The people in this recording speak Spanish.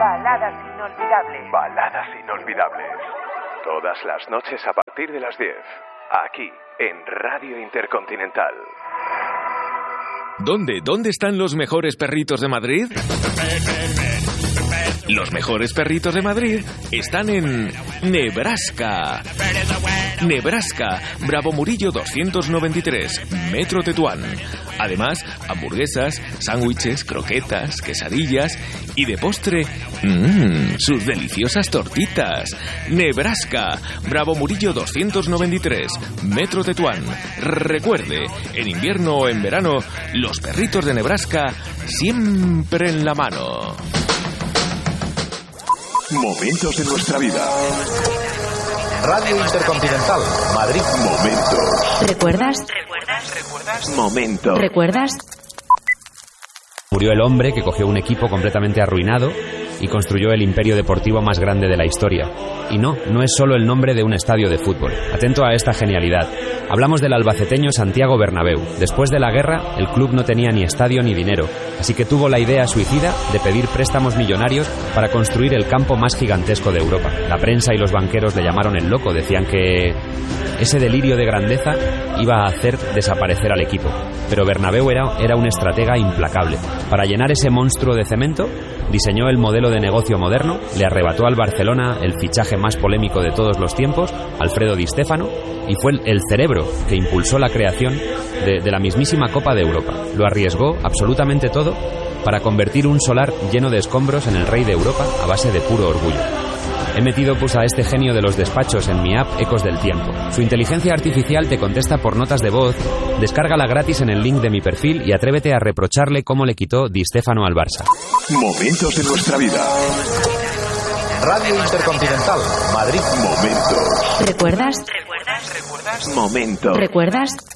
Baladas inolvidables. Baladas inolvidables. Todas las noches a partir de las 10. Aquí, en Radio Intercontinental. ¿Dónde están los mejores perritos de Madrid? Los mejores perritos de Madrid están en Nebraska. Nebraska, Bravo Murillo 293, Metro Tetuán. Además, hamburguesas, sándwiches, croquetas, quesadillas y de postre, sus deliciosas tortitas. Nebraska, Bravo Murillo 293, Metro Tetuán. Recuerde, en invierno o en verano, los perritos de Nebraska siempre en la mano. Momentos de nuestra vida. Radio Intercontinental, Madrid. Momentos. ¿Recuerdas? Momentos. ¿Recuerdas? Murió el hombre que cogió un equipo completamente arruinado y construyó el imperio deportivo más grande de la historia. Y no es solo el nombre de un estadio de fútbol. Atento a esta genialidad. Hablamos del albaceteño Santiago Bernabéu. Después de la guerra, el club no tenía ni estadio ni dinero, así que tuvo la idea suicida de pedir préstamos millonarios para construir el campo más gigantesco de Europa. La prensa y los banqueros le llamaron el loco, decían que ese delirio de grandeza iba a hacer desaparecer al equipo. Pero Bernabéu era un estratega implacable. Para llenar ese monstruo de cemento, diseñó el modelo de negocio moderno, le arrebató al Barcelona el fichaje más polémico de todos los tiempos, Alfredo Di Stéfano, y fue el cerebro que impulsó la creación de la mismísima Copa de Europa. Lo arriesgó absolutamente todo para convertir un solar lleno de escombros en el rey de Europa a base de puro orgullo. He metido a este genio de los despachos en mi app Ecos del Tiempo. Su inteligencia artificial te contesta por notas de voz, descárgala gratis en el link de mi perfil y atrévete a reprocharle cómo le quitó Di Stéfano al Barça. Momentos de nuestra vida. Radio Intercontinental, Madrid. Momentos. ¿Recuerdas? Momentos. ¿Recuerdas?